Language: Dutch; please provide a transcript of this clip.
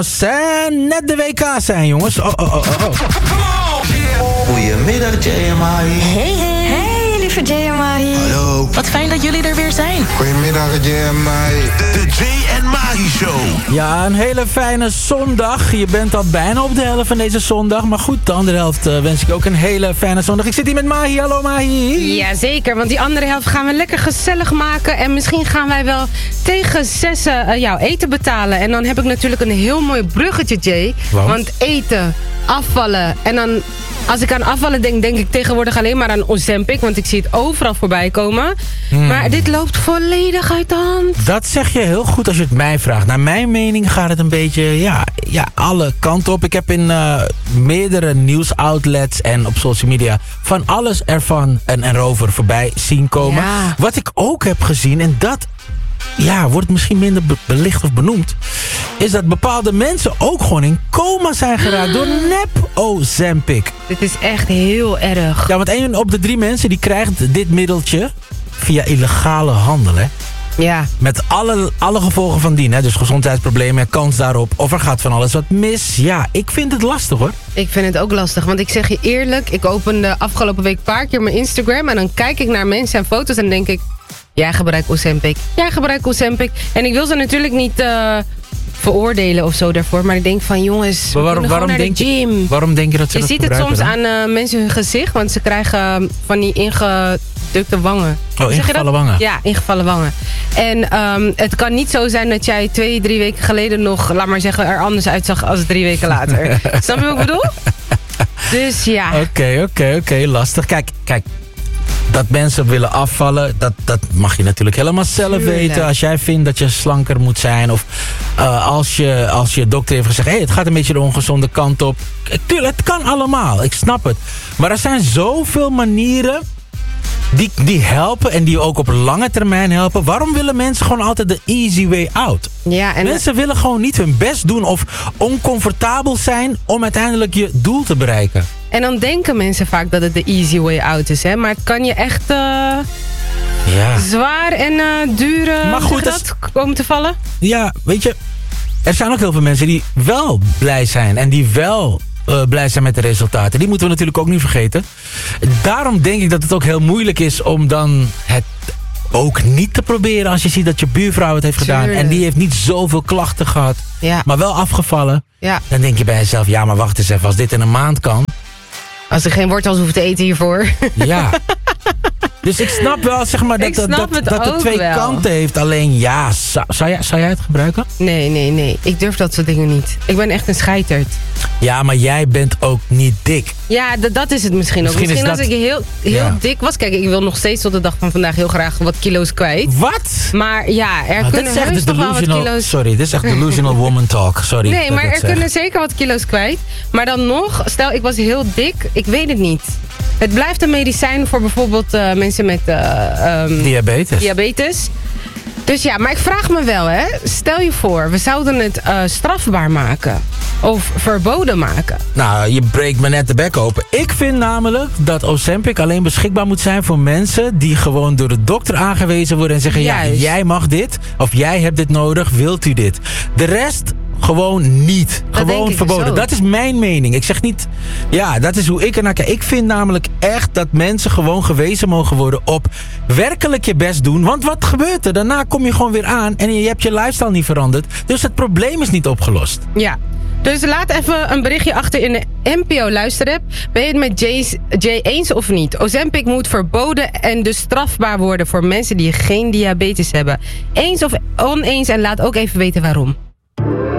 Net de WK zijn, jongens. Oh. Goedemiddag, Jay en Mahi. Hey, lieve Jay en Mahi. Hallo. Wat fijn dat jullie er weer zijn. Goedemiddag, Jay en Mahi. De Jay en Mahi Show. Ja, een hele fijne zondag. Je bent al bijna op de helft van deze zondag. Maar goed, de andere helft wens ik ook een hele fijne zondag. Ik zit hier met Mahi. Hallo, Mahi. Jazeker, want die andere helft gaan we lekker gezellig maken. En misschien gaan wij wel tegen 6 jouw eten betalen. En dan heb ik natuurlijk een heel mooi bruggetje, Jay. Want eten, afvallen en dan... Als ik aan afvallen denk ik tegenwoordig alleen maar aan Ozempic. Want ik zie het overal voorbij komen. Maar dit loopt volledig uit de hand. Dat zeg je heel goed als je het mij vraagt. Naar mijn mening gaat het een beetje ja, alle kanten op. Ik heb in meerdere nieuwsoutlets en op social media van alles ervan en erover voorbij zien komen. Ja. Wat ik ook heb gezien, en dat wordt misschien minder belicht of benoemd, is dat bepaalde mensen ook gewoon in coma zijn geraakt door nep-Ozempic. Dit is echt heel erg. Ja, want 1 op de 3 mensen die krijgt dit middeltje via illegale handel, hè? Ja. Met alle gevolgen van dien, hè? Dus gezondheidsproblemen, kans daarop, of er gaat van alles wat mis. Ja, ik vind het lastig, hoor. Ik vind het ook lastig, want ik zeg je eerlijk, ik opende afgelopen week een paar keer mijn Instagram en dan kijk ik naar mensen en foto's en dan denk ik, jij gebruikt Ozempic. En ik wil ze natuurlijk niet veroordelen of zo daarvoor. Maar ik denk van jongens, waarom naar de gym. Waarom denk je dat ze je dat ziet het soms dan? aan mensen hun gezicht. Want ze krijgen van die ingedrukte wangen. Oh, ingevallen wangen. Ja, ingevallen wangen. En het kan niet zo zijn dat jij 2-3 weken geleden nog, laat maar zeggen, er anders uitzag als 3 weken later. Snap je wat ik bedoel? Dus ja. Oké, lastig. Kijk. Dat mensen willen afvallen, dat mag je natuurlijk helemaal zelf weten. Als jij vindt dat je slanker moet zijn. Of als je dokter heeft gezegd, het gaat een beetje de ongezonde kant op. Tuurlijk, het kan allemaal. Ik snap het. Maar er zijn zoveel manieren die helpen en die ook op lange termijn helpen. Waarom willen mensen gewoon altijd de easy way out? Ja, en mensen willen gewoon niet hun best doen of oncomfortabel zijn om uiteindelijk je doel te bereiken. En dan denken mensen vaak dat het de easy way out is, hè? Maar het kan je echt zwaar en duur komen te vallen. Ja, weet je, er zijn ook heel veel mensen die wel blij zijn en die wel blij zijn met de resultaten. Die moeten we natuurlijk ook niet vergeten. Daarom denk ik dat het ook heel moeilijk is om dan het ook niet te proberen als je ziet dat je buurvrouw het heeft gedaan. En die heeft niet zoveel klachten gehad, maar wel afgevallen. Ja. Dan denk je bij jezelf, ja, maar wacht eens even, als dit in een maand kan. Als er geen wortels hoeft te eten hiervoor. Ja. Dus ik snap wel, zeg maar, dat het 2 kanten heeft. Alleen, ja, zou jij het gebruiken? Nee. Ik durf dat soort dingen niet. Ik ben echt een scheiterd. Ja, maar jij bent ook niet dik. Ja, dat is het misschien ook. Misschien als ik heel dik was. Kijk, ik wil nog steeds tot de dag van vandaag heel graag wat kilo's kwijt. Wat? Maar ja, er kunnen heus nog wel wat kilo's... Sorry, dit is echt delusional woman talk. Sorry. Nee, maar er kunnen zeker wat kilo's kwijt. Maar dan nog, stel ik was heel dik, ik weet het niet. Het blijft een medicijn voor bijvoorbeeld mensen met diabetes. Dus ja, maar ik vraag me wel, hè. Stel je voor, we zouden het strafbaar maken. Of verboden maken. Nou, je breekt me net de bek open. Ik vind namelijk dat Ozempic alleen beschikbaar moet zijn voor mensen die gewoon door de dokter aangewezen worden en zeggen, ja, jij mag dit. Of jij hebt dit nodig, wilt u dit. De rest gewoon niet. Gewoon verboden. Dat is mijn mening. Ik zeg niet, ja, dat is hoe ik ernaar kijk. Ik vind namelijk echt dat mensen gewoon gewezen mogen worden op werkelijk je best doen. Want wat gebeurt er? Daarna kom je gewoon weer aan en je hebt je lifestyle niet veranderd. Dus het probleem is niet opgelost. Ja. Dus laat even een berichtje achter in de NPO-luisterapp. Ben je het met Jay eens of niet? Ozempic moet verboden en dus strafbaar worden voor mensen die geen diabetes hebben. Eens of oneens en laat ook even weten waarom.